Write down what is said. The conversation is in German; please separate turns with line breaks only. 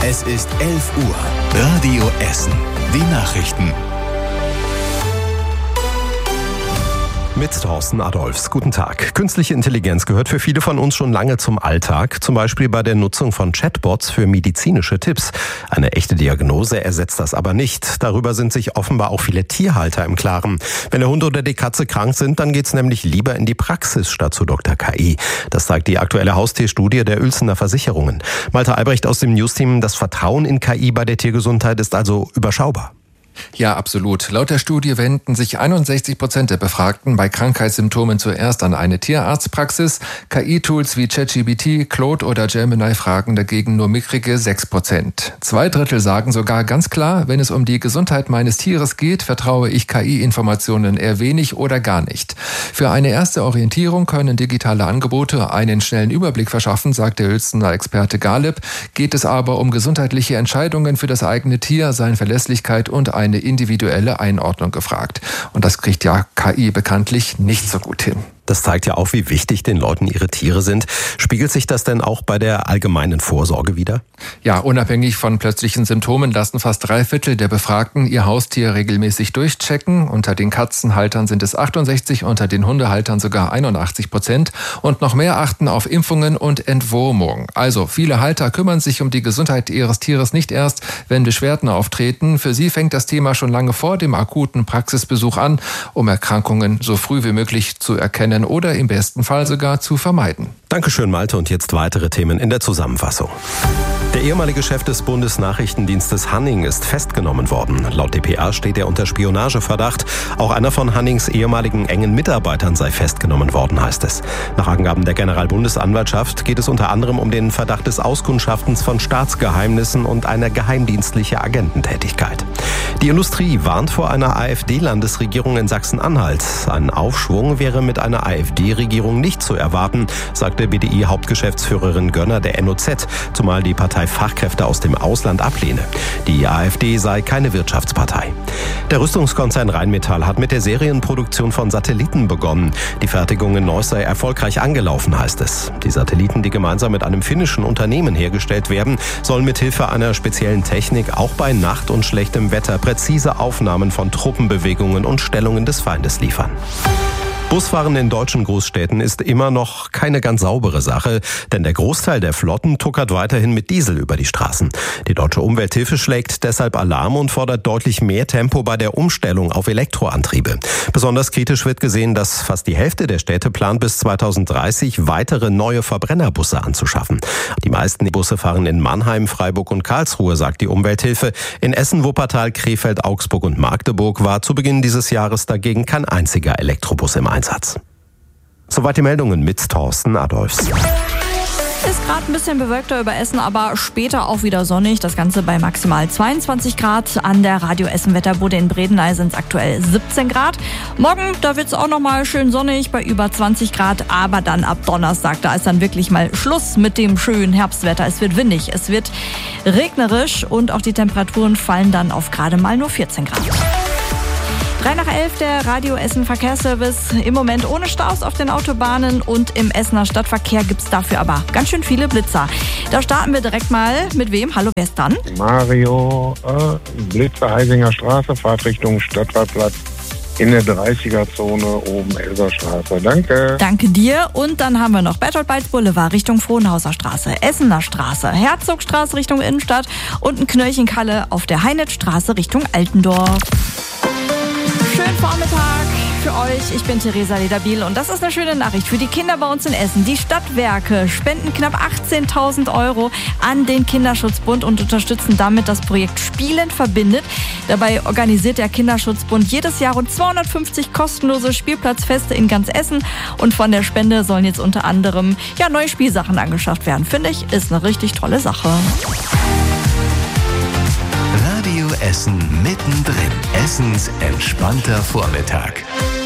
Es ist 11 Uhr. Radio Essen. Die Nachrichten.
Mit Thorsten Adolfs. Guten Tag. Künstliche Intelligenz gehört für viele von uns schon lange zum Alltag, zum Beispiel bei der Nutzung von Chatbots für medizinische Tipps. Eine echte Diagnose ersetzt das aber nicht. Darüber sind sich offenbar auch viele Tierhalter im Klaren. Wenn der Hund oder die Katze krank sind, dann geht's nämlich lieber in die Praxis statt zu Dr. KI. Das zeigt die aktuelle Haustierstudie der Uelzener Versicherungen. Malte Albrecht aus dem Newsteam: Das Vertrauen in KI bei der Tiergesundheit ist also überschaubar.
Ja, absolut. Laut der Studie wenden sich 61% der Befragten bei Krankheitssymptomen zuerst an eine Tierarztpraxis. KI-Tools wie ChatGPT, Claude oder Gemini fragen dagegen nur mickrige 6%. 2/3 sagen sogar ganz klar, wenn es um die Gesundheit meines Tieres geht, vertraue ich KI-Informationen eher wenig oder gar nicht. Für eine erste Orientierung können digitale Angebote einen schnellen Überblick verschaffen, sagt der Uelzener Experte Galeb. Geht es aber um gesundheitliche Entscheidungen für das eigene Tier, seine Verlässlichkeit und eine individuelle Einordnung gefragt. Und das kriegt ja KI bekanntlich nicht so gut hin.
Das zeigt ja auch, wie wichtig den Leuten ihre Tiere sind. Spiegelt sich das denn auch bei der allgemeinen Vorsorge wider?
Ja, unabhängig von plötzlichen Symptomen lassen fast 3/4 der Befragten ihr Haustier regelmäßig durchchecken. Unter den Katzenhaltern sind es 68, unter den Hundehaltern sogar 81%. Und noch mehr achten auf Impfungen und Entwurmung. Also viele Halter kümmern sich um die Gesundheit ihres Tieres nicht erst, wenn Beschwerden auftreten. Für sie fängt das Thema schon lange vor dem akuten Praxisbesuch an, um Erkrankungen so früh wie möglich zu erkennen oder im besten Fall sogar zu vermeiden.
Dankeschön, Malte. Und jetzt weitere Themen in der Zusammenfassung. Der ehemalige Chef des Bundesnachrichtendienstes Hanning ist festgenommen worden. Laut dpa steht er unter Spionageverdacht. Auch einer von Hannings ehemaligen engen Mitarbeitern sei festgenommen worden, heißt es. Nach Angaben der Generalbundesanwaltschaft geht es unter anderem um den Verdacht des Auskundschaftens von Staatsgeheimnissen und eine geheimdienstliche Agententätigkeit. Die Industrie warnt vor einer AfD-Landesregierung in Sachsen-Anhalt. Ein Aufschwung wäre mit einer AfD-Regierung nicht zu erwarten, sagte BDI-Hauptgeschäftsführerin Gönner der NOZ, zumal die Partei Fachkräfte aus dem Ausland ablehne. Die AfD sei keine Wirtschaftspartei. Der Rüstungskonzern Rheinmetall hat mit der Serienproduktion von Satelliten begonnen. Die Fertigung in Neuss sei erfolgreich angelaufen, heißt es. Die Satelliten, die gemeinsam mit einem finnischen Unternehmen hergestellt werden, sollen mithilfe einer speziellen Technik auch bei Nacht und schlechtem Wetter präzise Aufnahmen von Truppenbewegungen und Stellungen des Feindes liefern. Busfahren in deutschen Großstädten ist immer noch keine ganz saubere Sache, denn der Großteil der Flotten tuckert weiterhin mit Diesel über die Straßen. Die Deutsche Umwelthilfe schlägt deshalb Alarm und fordert deutlich mehr Tempo bei der Umstellung auf Elektroantriebe. Besonders kritisch wird gesehen, dass fast die Hälfte der Städte plant, bis 2030 weitere neue Verbrennerbusse anzuschaffen. Die meisten Busse fahren in Mannheim, Freiburg und Karlsruhe, sagt die Umwelthilfe. In Essen, Wuppertal, Krefeld, Augsburg und Magdeburg war zu Beginn dieses Jahres dagegen kein einziger Elektrobus im Einsatz. Soweit die Meldungen mit Thorsten Adolfs.
Ist gerade ein bisschen bewölkter über Essen, aber später auch wieder sonnig. Das Ganze bei maximal 22 Grad. An der Radio Essen Wetterbude in Bredeney sind es aktuell 17 Grad. Morgen, da wird es auch nochmal schön sonnig bei über 20 Grad. Aber dann ab Donnerstag, da ist dann wirklich mal Schluss mit dem schönen Herbstwetter. Es wird windig, es wird regnerisch und auch die Temperaturen fallen dann auf gerade mal nur 14 Grad. 11:03, der Radio Essen Verkehrsservice. Im Moment ohne Staus auf den Autobahnen und im Essener Stadtverkehr gibt's dafür aber ganz schön viele Blitzer. Da starten wir direkt mal mit wem? Hallo, wer ist dran?
Mario, Blitzer, Heisinger Straße, Fahrtrichtung Stadtratplatz in der 30er-Zone oben Elserstraße. Danke.
Danke dir. Und dann haben wir noch Bertolt Balz Boulevard Richtung Frohnhauser Straße, Essener Straße, Herzogstraße Richtung Innenstadt und ein Knöllchenkalle auf der Heinettstraße Richtung Altendorf. Schönen Vormittag für euch. Ich bin Theresa Lederbiel und das ist eine schöne Nachricht für die Kinder bei uns in Essen. Die Stadtwerke spenden knapp 18.000 € an den Kinderschutzbund und unterstützen damit das Projekt Spielen verbindet. Dabei organisiert der Kinderschutzbund jedes Jahr rund 250 kostenlose Spielplatzfeste in ganz Essen und von der Spende sollen jetzt unter anderem neue Spielsachen angeschafft werden. Finde ich, ist eine richtig tolle Sache.
Radio Essen mittendrin. Essens entspannter Vormittag.